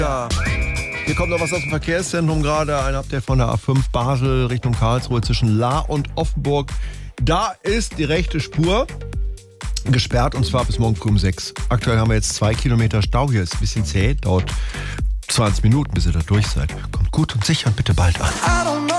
Ja. Hier kommt noch was aus dem Verkehrszentrum gerade. Ein Update von der A5 Basel Richtung Karlsruhe zwischen Lahr und Offenburg. Da ist die rechte Spur gesperrt und zwar bis morgen früh um 6. Aktuell haben wir jetzt 2 Kilometer Stau. Hier ist ein bisschen zäh. Dauert 20 Minuten, bis ihr da durch seid. Kommt gut und sicher und bitte bald an.